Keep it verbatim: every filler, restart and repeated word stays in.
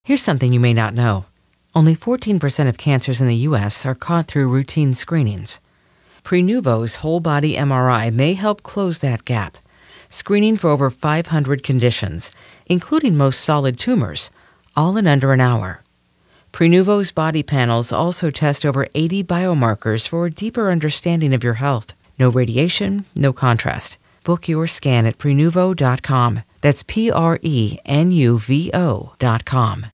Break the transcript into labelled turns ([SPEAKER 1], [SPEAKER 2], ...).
[SPEAKER 1] Here's something you may not know. Only fourteen percent of cancers in the U S are caught through routine screenings. Prenuvo's whole-body M R I may help close that gap, screening for over five hundred conditions, including most solid tumors, all in under an hour. Prenuvo's body panels also test over eighty biomarkers for a deeper understanding of your health. No radiation, no contrast. Book your scan at Prenuvo dot com. That's P R E N U V O dot com.